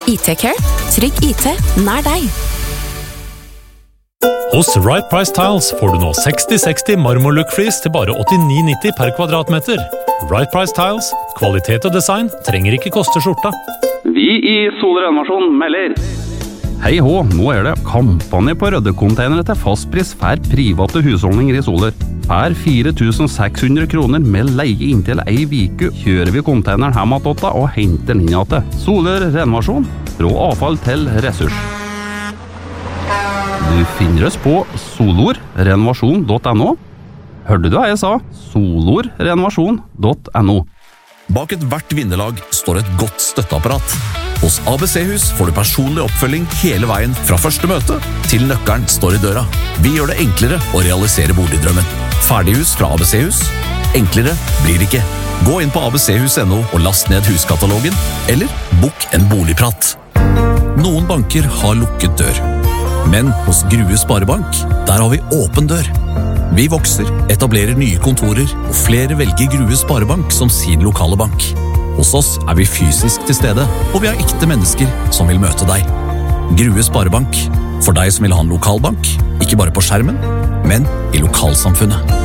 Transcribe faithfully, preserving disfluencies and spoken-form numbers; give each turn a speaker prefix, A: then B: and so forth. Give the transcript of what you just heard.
A: I T-Care. Trygg I T nær deg.
B: Hos Right Price Tiles får du nå seksti seksti marmorlook-flis til bare åttini nitti per kvadratmeter. Right Price Tiles, kvalitet og design trenger ikke koste skjorta.
C: Vi I Soler Renovasjon melder.
D: Hei hå, nå er det kampanje på røddekonteinere til fastpris for private husholdninger I Soler. Per fire tusen seks hundre kroner med leie inntil ei viku kjører vi konteineren hjem til åtta og henter den inn igjen. Soler Renovasjon, fra avfall til ressurs. Du finner oss på solor renovasjon punktum no. Hørte du hva jeg sa? solor renovasjon punktum no.
E: Bak et hvert vinnerlag står et godt støtteapparat. Hos A B C-hus får du personlig oppfølging hele veien fra første møte til nøkkelen står I døra. Vi gjør det enklere å realisere boligdrømmen. Ferdighus fra A B C-hus. Enklere blir det ikke. Gå inn på A B C hus punktum no og last ned huskatalogen, eller bok en boligprat. Noen banker har lukket dør. Men hos Grue Sparebank, der har vi åpen dør. Vi vokser, etablerer nye kontorer, og flere velger Grue Sparebank som sin lokale bank. Hos oss er vi fysisk til stede, og vi har ekte mennesker som vil møte deg. Grue Sparebank, for deg som vil ha en lokalbank, ikke bare på skjermen, men I lokalsamfunnet.